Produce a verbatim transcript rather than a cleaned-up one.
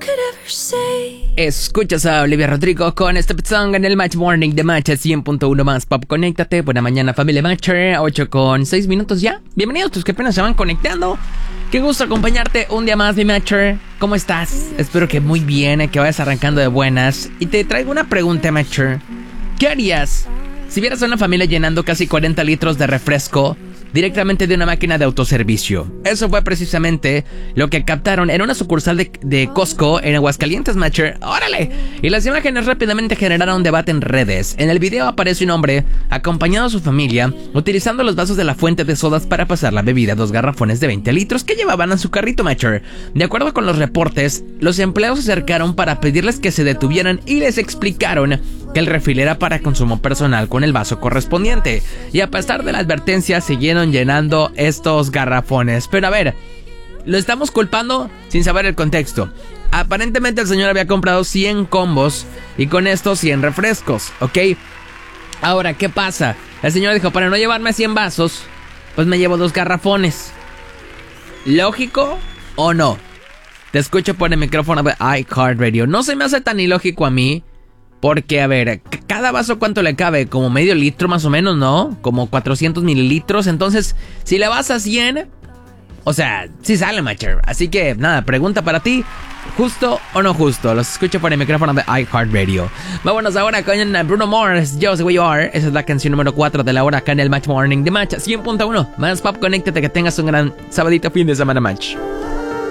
Escuchas a Olivia Rodrigo con este song en el Match Morning de Match cien punto uno más Pop. Conéctate, buena mañana familia Matcher, ocho con seis minutos ya. Bienvenidos tus que apenas se van conectando. Qué gusto acompañarte un día más, mi Matcher. ¿Cómo estás? Espero que muy bien, que vayas arrancando de buenas. Y te traigo una pregunta, Matcher. ¿Qué harías si vieras a una familia llenando casi cuarenta litros de refresco directamente de una máquina de autoservicio? Eso fue precisamente lo que captaron en una sucursal de, de Costco en Aguascalientes, Matcher. ¡Órale! Y las imágenes rápidamente generaron un debate en redes. En el video aparece un hombre acompañado a su familia utilizando los vasos de la fuente de sodas para pasar la bebida a dos garrafones de veinte litros que llevaban a su carrito, Matcher. De acuerdo con los reportes, los empleados se acercaron para pedirles que se detuvieran y les explicaron que el refil era para consumo personal con el vaso correspondiente. Y a pesar de la advertencia, siguieron llenando estos garrafones. Pero a ver, lo estamos culpando sin saber el contexto. Aparentemente el señor había comprado cien combos y con estos cien refrescos, ¿ok? Ahora, ¿qué pasa? El señor dijo, para no llevarme cien vasos, pues me llevo dos garrafones. ¿Lógico o no? Te escucho por el micrófono de iHeartRadio. No se me hace tan ilógico a mí. Porque, a ver, cada vaso ¿cuánto le cabe? Como medio litro más o menos, ¿no? Como cuatrocientos mililitros. Entonces, si le vas a cien, o sea, sí sale, Matcher. Así que, nada, pregunta para ti. ¿Justo o no justo? Los escucho por el micrófono de iHeartRadio. Vámonos ahora con Bruno Mars, Just the Way You Are. Esa es la canción número cuatro de la hora acá en el Match Morning de Match cien punto uno. Más Pop, conéctate, que tengas un gran sabadito fin de semana, Match.